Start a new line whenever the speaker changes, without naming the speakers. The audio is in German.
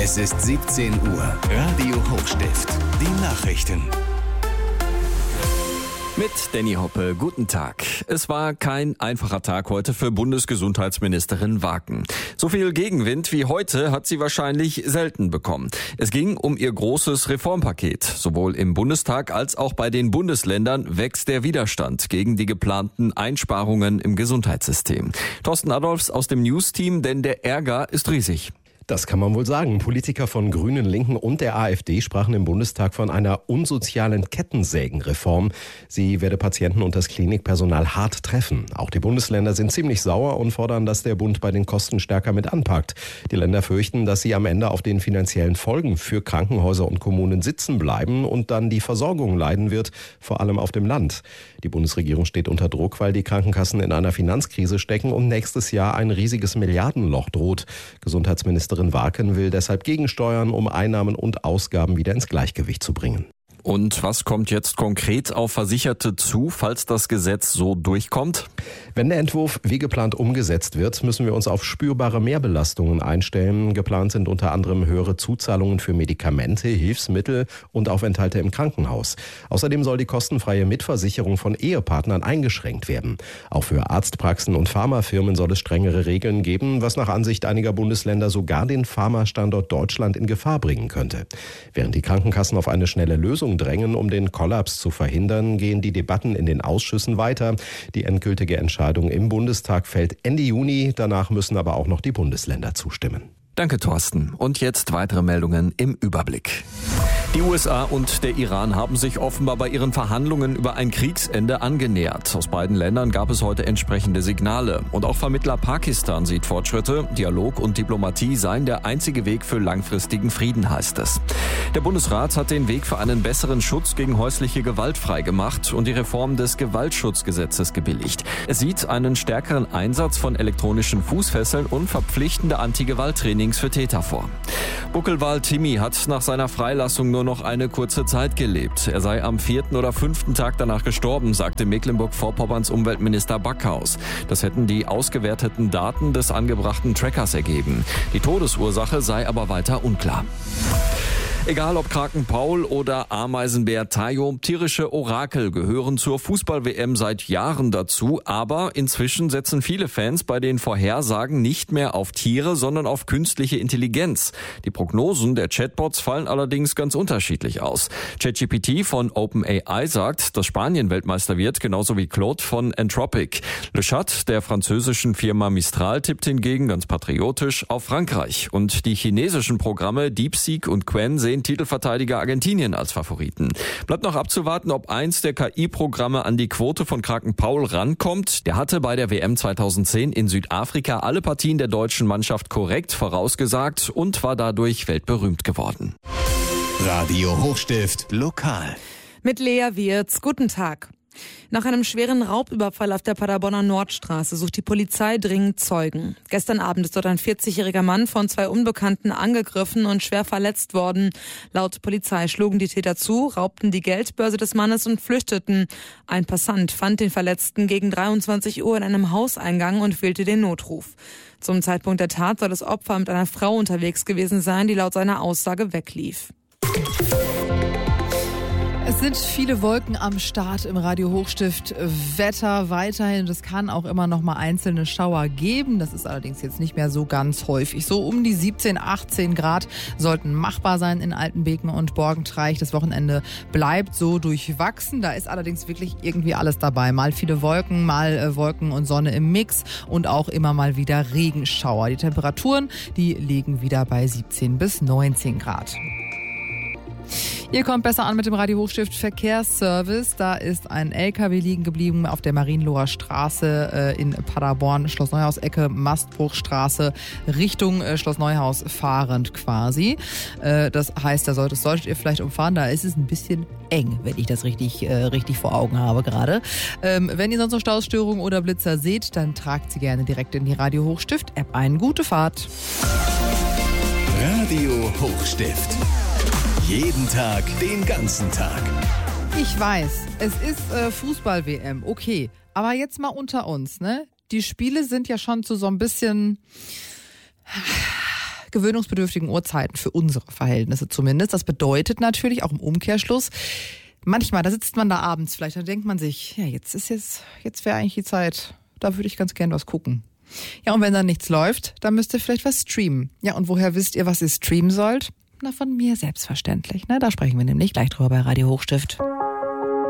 Es ist 17 Uhr. Radio Hochstift. Die Nachrichten.
Mit Danny Hoppe, guten Tag. Es war kein einfacher Tag heute für Bundesgesundheitsministerin Waken. So viel Gegenwind wie heute hat sie wahrscheinlich selten bekommen. Es ging um ihr großes Reformpaket. Sowohl im Bundestag als auch bei den Bundesländern wächst der Widerstand gegen die geplanten Einsparungen im Gesundheitssystem. Thorsten Adolfs aus dem News-Team, denn der Ärger ist riesig.
Das kann man wohl sagen. Politiker von Grünen, Linken und der AfD sprachen im Bundestag von einer unsozialen Kettensägenreform. Sie werde Patienten und das Klinikpersonal hart treffen. Auch die Bundesländer sind ziemlich sauer und fordern, dass der Bund bei den Kosten stärker mit anpackt. Die Länder fürchten, dass sie am Ende auf den finanziellen Folgen für Krankenhäuser und Kommunen sitzen bleiben und dann die Versorgung leiden wird, vor allem auf dem Land. Die Bundesregierung steht unter Druck, weil die Krankenkassen in einer Finanzkrise stecken und nächstes Jahr ein riesiges Milliardenloch droht. Gesundheitsministerin Waken will deshalb gegensteuern, um Einnahmen und Ausgaben wieder ins Gleichgewicht zu bringen.
Und was kommt jetzt konkret auf Versicherte zu, falls das Gesetz so durchkommt?
Wenn der Entwurf wie geplant umgesetzt wird, müssen wir uns auf spürbare Mehrbelastungen einstellen. Geplant sind unter anderem höhere Zuzahlungen für Medikamente, Hilfsmittel und Aufenthalte im Krankenhaus. Außerdem soll die kostenfreie Mitversicherung von Ehepartnern eingeschränkt werden. Auch für Arztpraxen und Pharmafirmen soll es strengere Regeln geben, was nach Ansicht einiger Bundesländer sogar den Pharmastandort Deutschland in Gefahr bringen könnte. Während die Krankenkassen auf eine schnelle Lösung drängen, um den Kollaps zu verhindern, gehen die Debatten in den Ausschüssen weiter. Die endgültige Entscheidung im Bundestag fällt Ende Juni. Danach müssen aber auch noch die Bundesländer zustimmen.
Danke, Thorsten. Und jetzt weitere Meldungen im Überblick. Die USA und der Iran haben sich offenbar bei ihren Verhandlungen über ein Kriegsende angenähert. Aus beiden Ländern gab es heute entsprechende Signale. Und auch Vermittler Pakistan sieht Fortschritte. Dialog und Diplomatie seien der einzige Weg für langfristigen Frieden, heißt es. Der Bundesrat hat den Weg für einen besseren Schutz gegen häusliche Gewalt freigemacht und die Reform des Gewaltschutzgesetzes gebilligt. Es sieht einen stärkeren Einsatz von elektronischen Fußfesseln und verpflichtende Anti-Gewalt-Trainings für Täter vor. Buckelwal Timmy hat nach seiner Freilassung nur noch eine kurze Zeit gelebt. Er sei am 4. oder 5. Tag danach gestorben, sagte Mecklenburg-Vorpommerns Umweltminister Backhaus. Das hätten die ausgewerteten Daten des angebrachten Trackers ergeben. Die Todesursache sei aber weiter unklar. Egal ob Kraken-Paul oder Ameisenbär Tayo, tierische Orakel gehören zur Fußball-WM seit Jahren dazu, aber inzwischen setzen viele Fans bei den Vorhersagen nicht mehr auf Tiere, sondern auf künstliche Intelligenz. Die Prognosen der Chatbots fallen allerdings ganz unterschiedlich aus. ChatGPT von OpenAI sagt, dass Spanien Weltmeister wird, genauso wie Claude von Anthropic. Le Chat der französischen Firma Mistral tippt hingegen ganz patriotisch auf Frankreich. Und die chinesischen Programme DeepSeek und Qwen sehen Titelverteidiger Argentinien als Favoriten. Bleibt noch abzuwarten, ob eins der KI-Programme an die Quote von Kraken-Paul rankommt. Der hatte bei der WM 2010 in Südafrika alle Partien der deutschen Mannschaft korrekt vorausgesagt und war dadurch weltberühmt geworden.
Radio Hochstift lokal.
Mit Lea Wirz, guten Tag. Nach einem schweren Raubüberfall auf der Paderborner Nordstraße sucht die Polizei dringend Zeugen. Gestern Abend ist dort ein 40-jähriger Mann von zwei Unbekannten angegriffen und schwer verletzt worden. Laut Polizei schlugen die Täter zu, raubten die Geldbörse des Mannes und flüchteten. Ein Passant fand den Verletzten gegen 23 Uhr in einem Hauseingang und wählte den Notruf. Zum Zeitpunkt der Tat soll das Opfer mit einer Frau unterwegs gewesen sein, die laut seiner Aussage weglief.
Es sind viele Wolken am Start im Radio Hochstift. Wetter weiterhin. Es kann auch immer noch mal einzelne Schauer geben. Das ist allerdings jetzt nicht mehr so ganz häufig. So um die 17, 18 Grad sollten machbar sein in Altenbeken und Borgentreich. Das Wochenende bleibt so durchwachsen. Da ist allerdings wirklich irgendwie alles dabei. Mal viele Wolken, mal Wolken und Sonne im Mix und auch immer mal wieder Regenschauer. Die Temperaturen, die liegen wieder bei 17 bis 19 Grad. Ihr kommt besser an mit dem Radio Hochstift Verkehrsservice. Da ist ein LKW liegen geblieben auf der Marienloher Straße in Paderborn, Schloss Neuhaus, Ecke Mastbruchstraße, Richtung Schloss Neuhaus fahrend quasi. Das heißt, solltet ihr vielleicht umfahren, da ist es ein bisschen eng, wenn ich das richtig vor Augen habe gerade. Wenn ihr sonst noch Stausstörungen oder Blitzer seht, dann tragt sie gerne direkt in die Radio Hochstift App ein. Gute Fahrt.
Radio Hochstift. Jeden Tag, den ganzen Tag.
Ich weiß, es ist Fußball-WM, okay. Aber jetzt mal unter uns, ne? Die Spiele sind ja schon zu so ein bisschen gewöhnungsbedürftigen Uhrzeiten für unsere Verhältnisse zumindest. Das bedeutet natürlich auch im Umkehrschluss, manchmal, da sitzt man da abends vielleicht, da denkt man sich, ja, jetzt wäre eigentlich die Zeit, da würde ich ganz gern was gucken. Ja, und wenn dann nichts läuft, dann müsst ihr vielleicht was streamen. Ja, und woher wisst ihr, was ihr streamen sollt? Na, von mir selbstverständlich. Da sprechen wir nämlich gleich drüber bei Radio Hochstift.